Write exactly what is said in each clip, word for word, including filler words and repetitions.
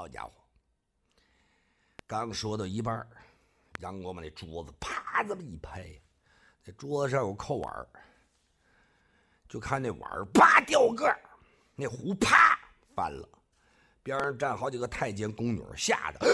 好家伙，刚说到一半，杨国们那桌子啪这么一拍，那桌子上有扣碗，就看那碗啪掉个儿，那壶啪翻了，边上站好几个太监宫女，吓得，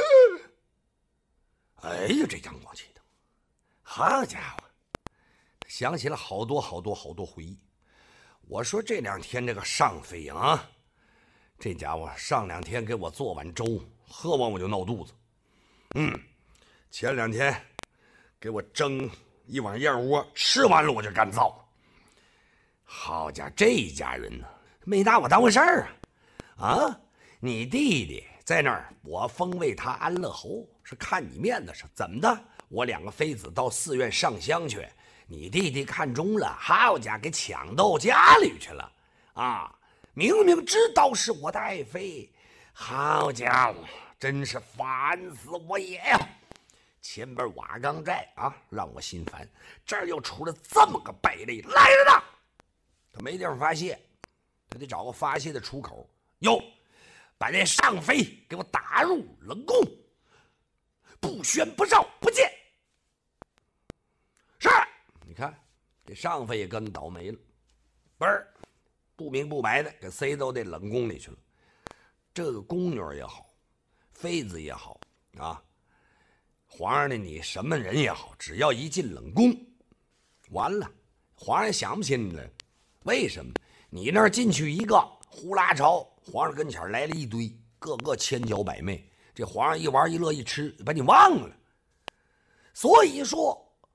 哎呀，这杨广气的，好家伙，想起了好多好多好多回忆。我说这两天这个上妃啊，这家伙上两天给我做碗粥，喝完我就闹肚子。嗯，前两天给我蒸一碗燕窝，吃完了我就干燥。好家伙，这家人呢，没拿我当回事儿啊！啊，你弟弟在那儿，我封为他安乐侯，是看你面子上。怎么的？我两个妃子到寺院上香去，你弟弟看中了，好家伙，给抢到家里去了啊！明明知道是我的爱妃，好家伙，真是烦死我也呀！前边瓦岗寨啊，让我心烦，这儿又出了这么个败类，来人呐！他没地方发泄，他得找个发泄的出口。哟，把那上妃给我打入冷宫，不宣不召不见。是，你看这上妃也跟倒霉了，不是不明不白的给塞到这冷宫里去了。这个宫女也好，妃子也好啊，皇上的你什么人也好，只要一进冷宫，完了，皇上想不起你来。为什么？你那儿进去一个呼啦朝，皇上跟前来了一堆，个个千娇百媚，这皇上一玩一乐一吃，把你忘了。所以说